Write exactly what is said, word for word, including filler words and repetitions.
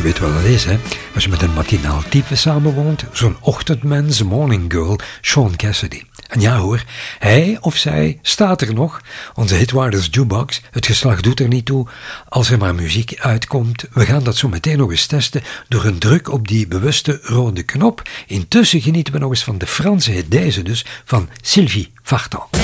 weet wat dat is, hè? Als je met een matinaal type samenwoont, zo'n ochtendmens, morning girl, Sean Cassidy. En ja hoor, hij of zij staat er nog. Onze Hitwaarders Jukebox, het geslacht doet er niet toe. Als er maar muziek uitkomt, we gaan dat zo meteen nog eens testen door een druk op die bewuste rode knop. Intussen genieten we nog eens van de Franse hit, deze dus, van Sylvie Vartan.